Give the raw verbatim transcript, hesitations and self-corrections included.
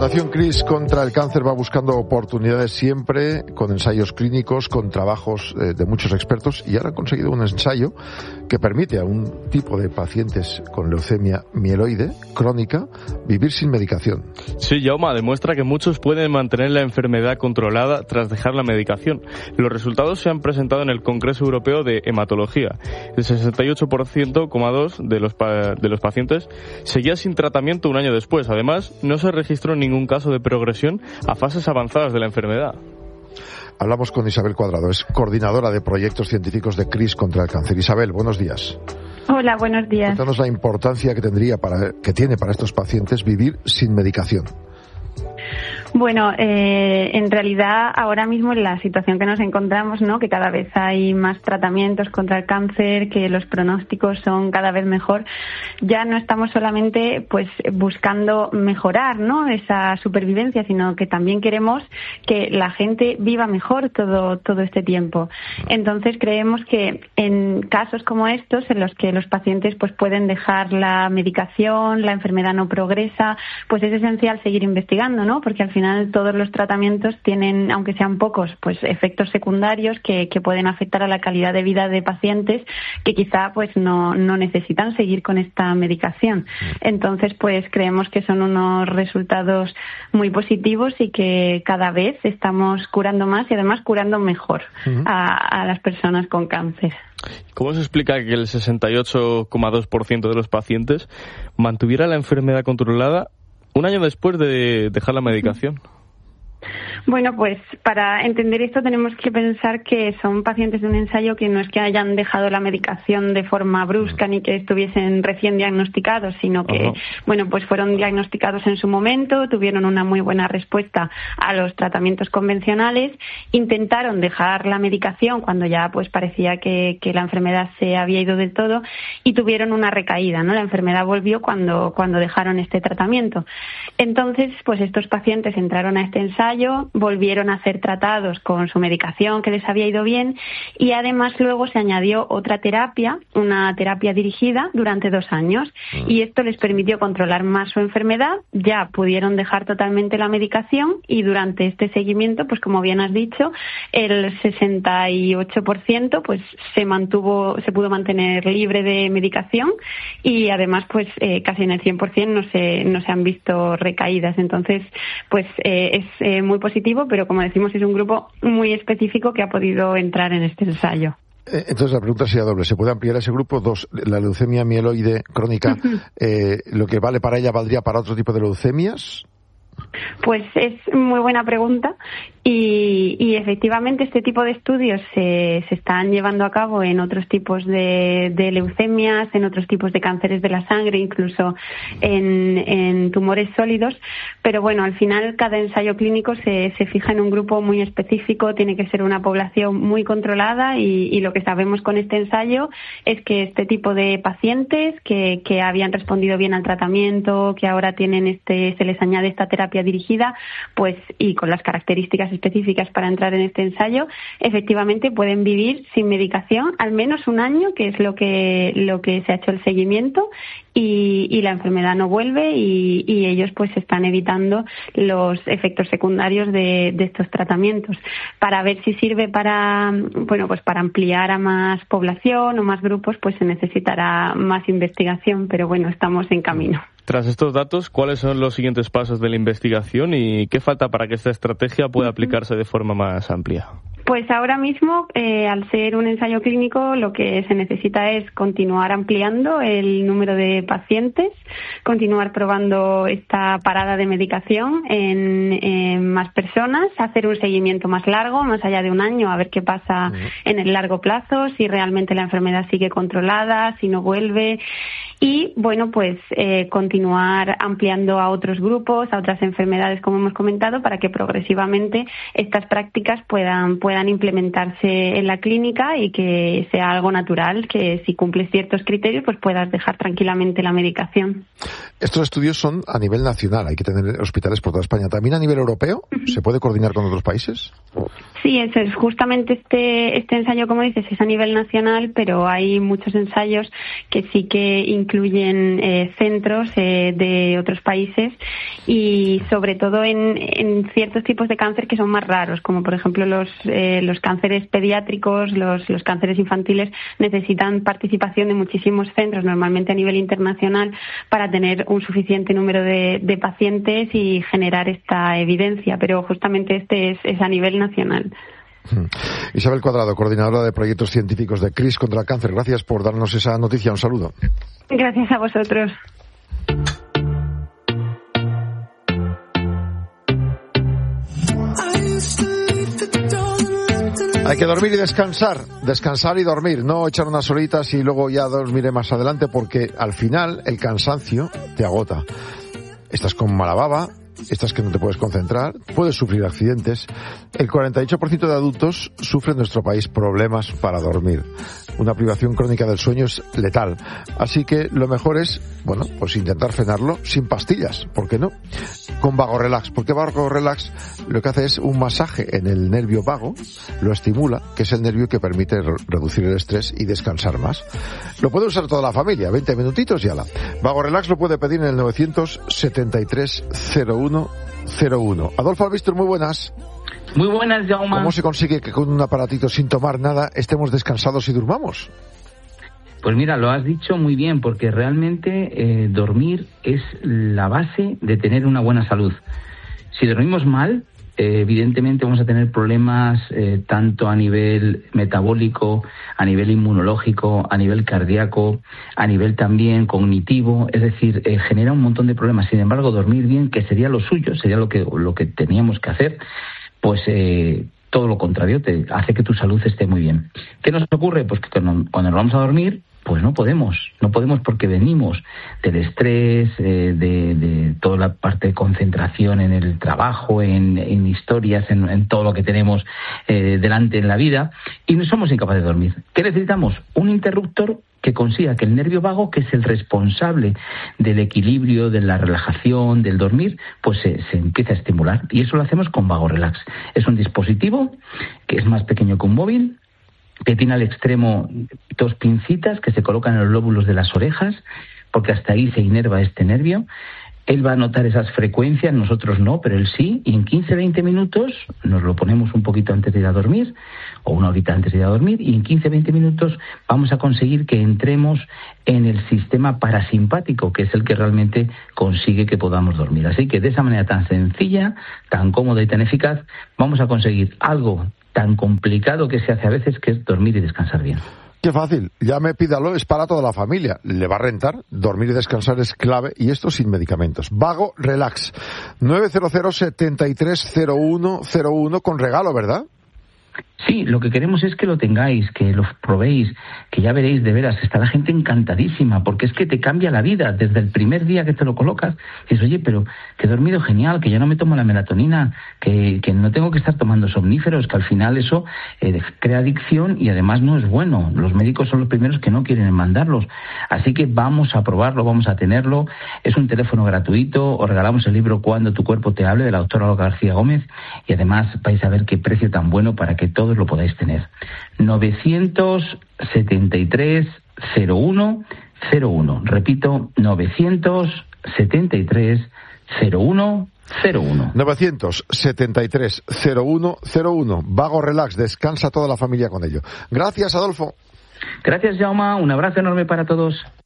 Fundación CRIS contra el cáncer va buscando oportunidades siempre con ensayos clínicos, con trabajos eh, de muchos expertos, y ahora han conseguido un ensayo que permite a un tipo de pacientes con leucemia mieloide crónica vivir sin medicación. Sí, Jaume, demuestra que muchos pueden mantener la enfermedad controlada tras dejar la medicación. Los resultados se han presentado en el Congreso Europeo de Hematología. El sesenta y ocho coma dos por ciento de los, pa- de los pacientes seguía sin tratamiento un año después. Además, no se registró ningún caso de progresión a fases avanzadas de la enfermedad. Hablamos con Isabel Cuadrado, es coordinadora de proyectos científicos de CRIS contra el cáncer. Isabel, buenos días. Hola, buenos días. Cuéntanos la importancia que tendría para, que tiene para estos pacientes vivir sin medicación. Bueno, eh, en realidad ahora mismo en la situación que nos encontramos, ¿no?, que cada vez hay más tratamientos contra el cáncer, que los pronósticos son cada vez mejor, ya no estamos solamente pues buscando mejorar, ¿no?, esa supervivencia, sino que también queremos que la gente viva mejor todo todo este tiempo. Entonces creemos que en casos como estos, en los que los pacientes pues pueden dejar la medicación, la enfermedad no progresa, pues es esencial seguir investigando, ¿no?, porque al final todos los tratamientos tienen, aunque sean pocos, pues efectos secundarios que, que pueden afectar a la calidad de vida de pacientes que quizá pues no, no necesitan seguir con esta medicación. Entonces, pues creemos que son unos resultados muy positivos y que cada vez estamos curando más y además curando mejor uh-huh. a, a las personas con cáncer. ¿Cómo se explica que el sesenta y ocho coma dos por ciento de los pacientes mantuviera la enfermedad controlada un año después de dejar la medicación? Bueno, pues para entender esto tenemos que pensar que son pacientes de un ensayo que no es que hayan dejado la medicación de forma brusca ni que estuviesen recién diagnosticados, sino que, uh-huh. bueno, pues fueron diagnosticados en su momento, tuvieron una muy buena respuesta a los tratamientos convencionales, intentaron dejar la medicación cuando ya pues parecía que, que la enfermedad se había ido del todo y tuvieron una recaída, ¿no? La enfermedad volvió cuando, cuando dejaron este tratamiento. Entonces, pues estos pacientes entraron a este ensayo, volvieron a ser tratados con su medicación que les había ido bien y además luego se añadió otra terapia, una terapia dirigida durante dos años y esto les permitió controlar más su enfermedad, ya pudieron dejar totalmente la medicación y durante este seguimiento, pues como bien has dicho, el sesenta y ocho por ciento pues se mantuvo, se pudo mantener libre de medicación y además pues eh, casi en el cien por ciento no se, no se han visto recaídas. Entonces pues eh, es eh, muy positivo, pero como decimos es un grupo muy específico que ha podido entrar en este ensayo. Entonces la pregunta sería doble. ¿Se puede ampliar ese grupo? Dos, la leucemia mieloide crónica, uh-huh. eh, ¿lo que vale para ella valdría para otro tipo de leucemias? Pues es muy buena pregunta y, y efectivamente este tipo de estudios se, se están llevando a cabo en otros tipos de, de leucemias, en otros tipos de cánceres de la sangre, incluso en, en tumores sólidos, pero bueno, al final cada ensayo clínico se, se fija en un grupo muy específico, tiene que ser una población muy controlada y, y lo que sabemos con este ensayo es que este tipo de pacientes que, que habían respondido bien al tratamiento, que ahora tienen este, se les añade esta terapia dirigida, pues y con las características específicas para entrar en este ensayo, efectivamente pueden vivir sin medicación al menos un año, que es lo que lo que se ha hecho el seguimiento, y, y la enfermedad no vuelve y, y ellos pues están evitando los efectos secundarios de, de estos tratamientos. Para ver si sirve para bueno pues para ampliar a más población o más grupos, pues se necesitará más investigación, pero bueno, estamos en camino. Tras estos datos, ¿cuáles son los siguientes pasos de la investigación y qué falta para que esta estrategia pueda aplicarse de forma más amplia? Pues ahora mismo, eh, al ser un ensayo clínico, lo que se necesita es continuar ampliando el número de pacientes, continuar probando esta parada de medicación en, en más personas, hacer un seguimiento más largo, más allá de un año, a ver qué pasa uh-huh. en el largo plazo, si realmente la enfermedad sigue controlada, si no vuelve. Y, bueno, pues eh, continuar ampliando a otros grupos, a otras enfermedades, como hemos comentado, para que progresivamente estas prácticas puedan, puedan implementarse en la clínica y que sea algo natural, que si cumples ciertos criterios, pues puedas dejar tranquilamente la medicación. Estos estudios son a nivel nacional, hay que tener hospitales por toda España. ¿También a nivel europeo? ¿Se puede coordinar con otros países? Sí, eso es. Justamente este, este ensayo, como dices, es a nivel nacional, pero hay muchos ensayos que sí que incluyen eh, centros eh, de otros países y sobre todo en, en ciertos tipos de cáncer que son más raros, como por ejemplo los, eh, los cánceres pediátricos, los, los cánceres infantiles necesitan participación de muchísimos centros, normalmente a nivel internacional, para tener un suficiente número de, de pacientes y generar esta evidencia, pero justamente este es, es a nivel nacional. Isabel Cuadrado, coordinadora de proyectos científicos de C R I S contra el cáncer. Gracias por darnos esa noticia. Un saludo. Gracias a vosotros. Hay que dormir y descansar, descansar y dormir, no echar unas horitas y luego ya dormiré más adelante, porque al final el cansancio te agota. Estás con mala baba, estás que no te puedes concentrar, puedes sufrir accidentes. El cuarenta y ocho por ciento de adultos sufren en nuestro país problemas para dormir. Una privación crónica del sueño es letal. Así que lo mejor es, bueno, pues intentar frenarlo sin pastillas, ¿por qué no? Con Vago Relax, porque Vago Relax lo que hace es un masaje en el nervio vago, lo estimula, que es el nervio que permite re- reducir el estrés y descansar más. Lo puede usar toda la familia, veinte minutitos y ala. Vago Relax lo puede pedir en el novecientos setenta y tres cero uno cero uno. Adolfo Albistur, muy buenas. Muy buenas, Jaume. ¿Cómo se consigue que con un aparatito sin tomar nada estemos descansados y durmamos? Pues mira, lo has dicho muy bien, porque realmente eh, dormir es la base de tener una buena salud. Si dormimos mal, eh, evidentemente vamos a tener problemas eh, tanto a nivel metabólico, a nivel inmunológico, a nivel cardíaco, a nivel también cognitivo, es decir, eh, genera un montón de problemas. Sin embargo, dormir bien, que sería lo suyo, sería lo que, lo que teníamos que hacer, pues eh, todo lo contrario, te hace que tu salud esté muy bien. ¿Qué nos ocurre? Pues que cuando, cuando nos vamos a dormir, pues no podemos, no podemos porque venimos del estrés, eh, de, de toda la parte de concentración en el trabajo, en, en historias, en, en todo lo que tenemos eh, delante en la vida, y no somos incapaces de dormir. ¿Qué necesitamos? Un interruptor que consiga que el nervio vago, que es el responsable del equilibrio, de la relajación, del dormir, pues se, se empiece a estimular. Y eso lo hacemos con Vago Relax. Es un dispositivo que es más pequeño que un móvil, que tiene al extremo dos pincitas que se colocan en los lóbulos de las orejas, porque hasta ahí se inerva este nervio. Él va a notar esas frecuencias, nosotros no, pero él sí, y en quince a veinte minutos nos lo ponemos un poquito antes de ir a dormir, o una horita antes de ir a dormir, y en quince a veinte minutos vamos a conseguir que entremos en el sistema parasimpático, que es el que realmente consigue que podamos dormir. Así que de esa manera tan sencilla, tan cómoda y tan eficaz, vamos a conseguir algo tan complicado que se hace a veces, que es dormir y descansar bien. Qué fácil, llame, pídalo, es para toda la familia. Le va a rentar, dormir y descansar es clave, y esto sin medicamentos. Vago Relax, nueve cero cero, setenta y tres cero uno cero uno, con regalo, ¿verdad? Sí, lo que queremos es que lo tengáis, que lo probéis, que ya veréis, de veras, está la gente encantadísima, porque es que te cambia la vida desde el primer día que te lo colocas. Dices, oye, pero que he dormido genial, que ya no me tomo la melatonina, que, que no tengo que estar tomando somníferos, que al final eso eh, crea adicción y además no es bueno. Los médicos son los primeros que no quieren mandarlos. Así que vamos a probarlo, vamos a tenerlo. Es un teléfono gratuito, os regalamos el libro Cuando tu cuerpo te hable, de la doctora Olga García Gómez, y además vais a ver qué precio tan bueno para que todos lo podáis tener. novecientos setenta y tres cero uno cero uno. Repito, novecientos setenta y tres cero uno cero uno. novecientos setenta y tres cero uno cero uno. Vago Relax, descansa toda la familia con ello. Gracias, Adolfo. Gracias, Jaume. Un abrazo enorme para todos.